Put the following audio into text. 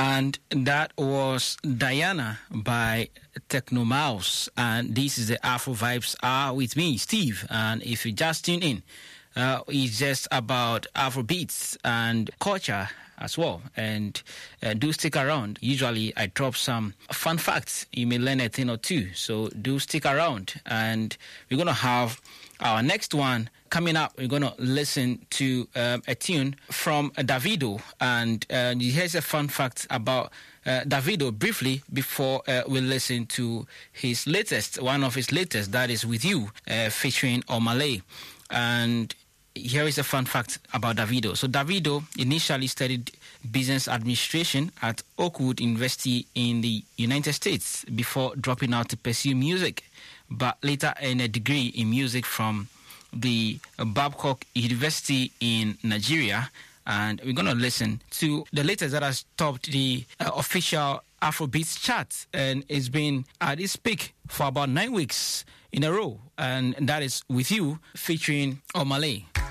And that was Diana by Techno Mouse. And this is the Afro Vibes Hour with me, Steve. And if you just tune in, it's just about Afro beats and culture as well. And do stick around. Usually I drop some fun facts. You may learn a thing or two. So do stick around. And we're going to have our next one coming up. We're going to listen to a tune from Davido. And here's a fun fact about Davido briefly before we listen to his latest, one of his latest, that is With You, featuring Omale. And here is a fun fact about Davido. So Davido initially studied business administration at Oakwood University in the United States before dropping out to pursue music, but later earned a degree in music from the Babcock University in Nigeria. And we're going to listen to the latest that has topped the official Afrobeats chart, and it's been at its peak for about 9 weeks in a row, and that is With You featuring Omale.